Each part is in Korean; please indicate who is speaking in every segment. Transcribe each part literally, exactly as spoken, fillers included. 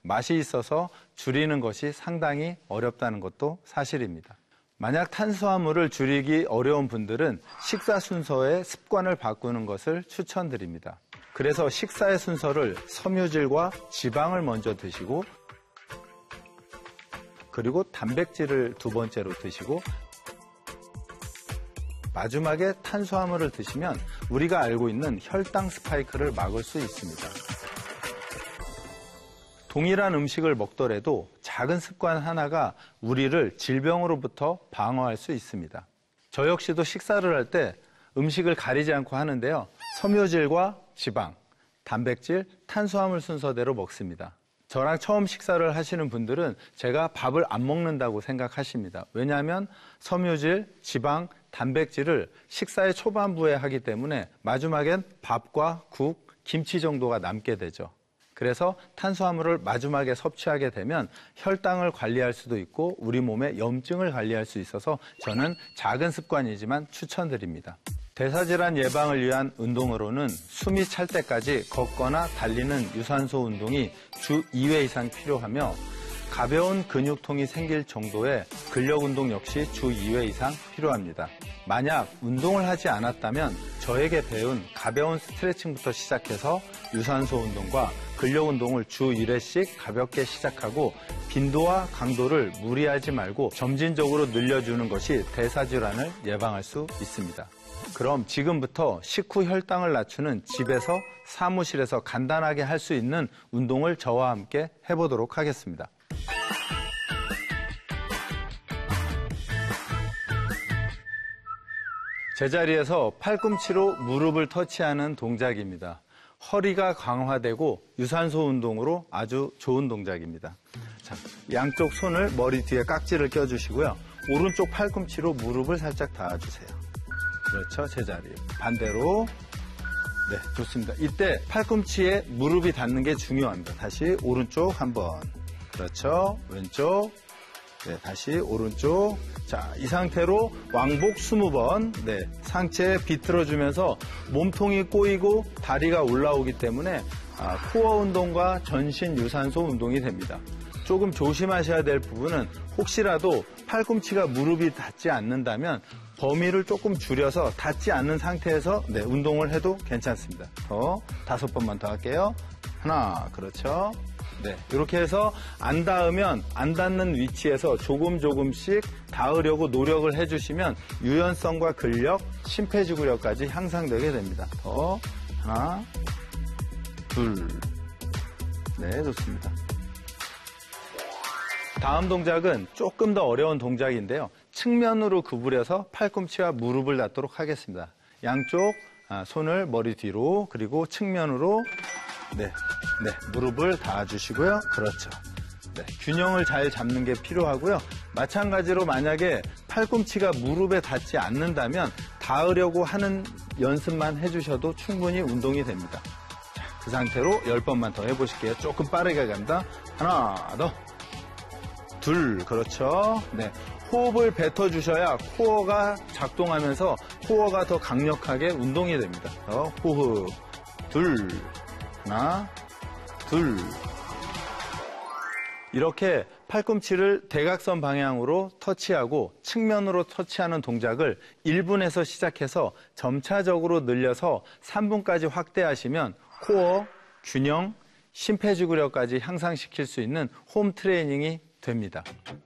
Speaker 1: 맛이 있어서 줄이는 것이 상당히 어렵다는 것도 사실입니다. 만약 탄수화물을 줄이기 어려운 분들은 식사 순서의 습관을 바꾸는 것을 추천드립니다. 그래서 식사의 순서를 섬유질과 지방을 먼저 드시고 그리고 단백질을 두 번째로 드시고 마지막에 탄수화물을 드시면 우리가 알고 있는 혈당 스파이크를 막을 수 있습니다. 동일한 음식을 먹더라도 작은 습관 하나가 우리를 질병으로부터 방어할 수 있습니다. 저 역시도 식사를 할 때 음식을 가리지 않고 하는데요. 섬유질과 지방, 단백질, 탄수화물 순서대로 먹습니다. 저랑 처음 식사를 하시는 분들은 제가 밥을 안 먹는다고 생각하십니다. 왜냐하면 섬유질, 지방, 단백질을 식사의 초반부에 하기 때문에 마지막엔 밥과 국, 김치 정도가 남게 되죠. 그래서 탄수화물을 마지막에 섭취하게 되면 혈당을 관리할 수도 있고 우리 몸의 염증을 관리할 수 있어서 저는 작은 습관이지만 추천드립니다. 대사질환 예방을 위한 운동으로는 숨이 찰 때까지 걷거나 달리는 유산소 운동이 주 이 회 이상 필요하며 가벼운 근육통이 생길 정도의 근력 운동 역시 주 이 회 이상 필요합니다. 만약 운동을 하지 않았다면 저에게 배운 가벼운 스트레칭부터 시작해서 유산소 운동과 근력 운동을 주 일 회씩 가볍게 시작하고 빈도와 강도를 무리하지 말고 점진적으로 늘려주는 것이 대사질환을 예방할 수 있습니다. 그럼 지금부터 식후 혈당을 낮추는 집에서 사무실에서 간단하게 할 수 있는 운동을 저와 함께 해보도록 하겠습니다. 제자리에서 팔꿈치로 무릎을 터치하는 동작입니다. 허리가 강화되고 유산소 운동으로 아주 좋은 동작입니다. 자, 양쪽 손을 머리 뒤에 깍지를 껴주시고요. 오른쪽 팔꿈치로 무릎을 살짝 닿아주세요. 그렇죠, 제자리. 반대로. 네, 좋습니다. 이때 팔꿈치에 무릎이 닿는 게 중요합니다. 다시 오른쪽 한번. 그렇죠, 왼쪽. 네, 다시 오른쪽. 자, 이 상태로 왕복 이십 번. 네, 상체에 비틀어주면서 몸통이 꼬이고 다리가 올라오기 때문에 아, 코어 운동과 전신 유산소 운동이 됩니다. 조금 조심하셔야 될 부분은 혹시라도 팔꿈치가 무릎이 닿지 않는다면 범위를 조금 줄여서 닿지 않는 상태에서 네, 운동을 해도 괜찮습니다. 더 다섯 번만 더 할게요. 하나, 그렇죠. 네, 이렇게 해서 안 닿으면 안 닿는 위치에서 조금 조금씩 닿으려고 노력을 해주시면 유연성과 근력, 심폐지구력까지 향상되게 됩니다. 더 하나, 둘, 네, 좋습니다. 다음 동작은 조금 더 어려운 동작인데요. 측면으로 구부려서 팔꿈치와 무릎을 닿도록 하겠습니다. 양쪽 손을 머리 뒤로 그리고 측면으로 네, 네, 무릎을 닿아주시고요. 그렇죠. 네, 균형을 잘 잡는 게 필요하고요. 마찬가지로 만약에 팔꿈치가 무릎에 닿지 않는다면 닿으려고 하는 연습만 해주셔도 충분히 운동이 됩니다. 자, 그 상태로 열 번만 더 해보실게요. 조금 빠르게 간다. 하나, 더. 둘, 그렇죠. 네, 호흡을 뱉어주셔야 코어가 작동하면서 코어가 더 강력하게 운동이 됩니다. 더 호흡. 둘. 하나, 둘. 이렇게 팔꿈치를 대각선 방향으로 터치하고 측면으로 터치하는 동작을 일 분에서 시작해서 점차적으로 늘려서 삼 분까지 확대하시면 코어, 균형, 심폐지구력까지 향상시킬 수 있는 홈 트레이닝이 됩니다.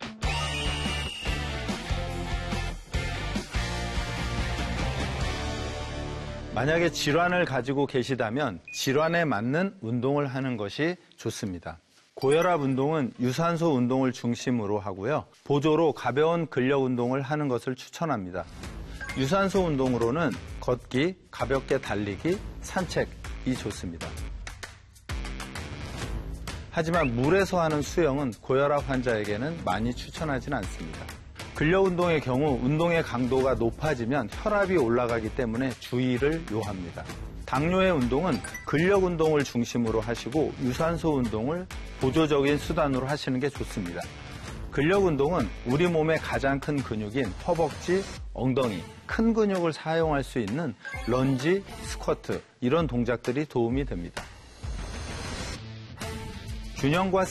Speaker 1: 만약에 질환을 가지고 계시다면 질환에 맞는 운동을 하는 것이 좋습니다. 고혈압 운동은 유산소 운동을 중심으로 하고요. 보조로 가벼운 근력 운동을 하는 것을 추천합니다. 유산소 운동으로는 걷기, 가볍게 달리기, 산책이 좋습니다. 하지만 물에서 하는 수영은 고혈압 환자에게는 많이 추천하지는 않습니다. 근력 운동의 경우 운동의 강도가 높아지면 혈압이 올라가기 때문에 주의를 요합니다. 당뇨의 운동은 근력 운동을 중심으로 하시고 유산소 운동을 보조적인 수단으로 하시는 게 좋습니다. 근력 운동은 우리 몸의 가장 큰 근육인 허벅지, 엉덩이, 큰 근육을 사용할 수 있는 런지, 스쿼트 이런 동작들이 도움이 됩니다. 균형과